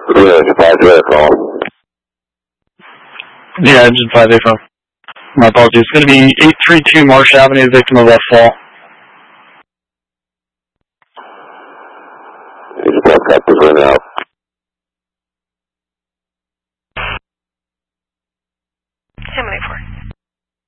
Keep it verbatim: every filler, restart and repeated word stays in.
Yeah, engine five zero call. Yeah, engine five eight five. My apologies. It's going to be eight three two Marsh Avenue, victim of left fall. Engine five got this right now.